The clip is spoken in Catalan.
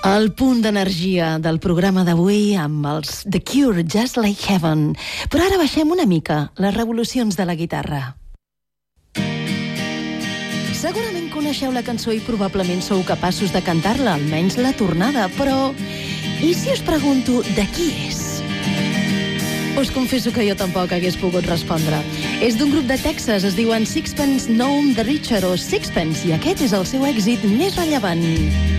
El punt d'energia del programa d'avui amb els The Cure, Just Like Heaven. Però ara baixem una mica les revolucions de la guitarra. Segurament coneixeu la cançó i probablement sou capaços de cantar-la, almenys la tornada, però... I si us pregunto de qui és? Us confesso que jo tampoc hagués pogut respondre. És d'un grup de Texas, es diuen Sixpence None the Richer o Sixpence, i aquest és el seu èxit més rellevant.